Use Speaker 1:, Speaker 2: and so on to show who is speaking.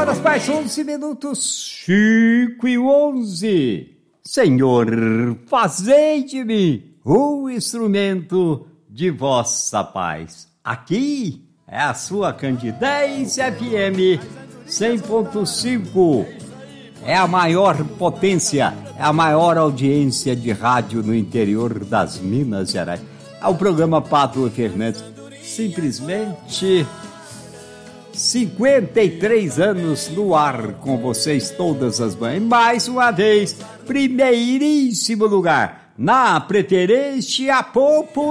Speaker 1: horas mais 11 minutos, 5:11. Senhor, fazei de mim um instrumento de vossa paz. Aqui é a sua Candidez FM 100.5. É a maior potência, é a maior audiência de rádio no interior das Minas Gerais. É o programa Pátula Fernandes. Simplesmente 53 anos no ar com vocês todas as manhãs. Mais uma vez, primeiríssimo lugar na preferência popular.